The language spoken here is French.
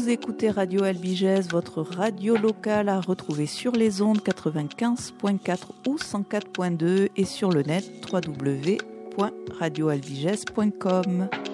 Vous écoutez Radio Albigès, votre radio locale à retrouver sur les ondes 95.4 ou 104.2 et sur le net www.radioalbigès.com.